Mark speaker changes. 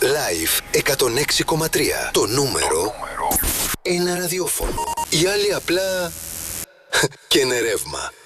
Speaker 1: Live 106,3. Το νούμερο ένα ραδιόφωνο. Οι άλλοι απλά και είναι ρεύμα.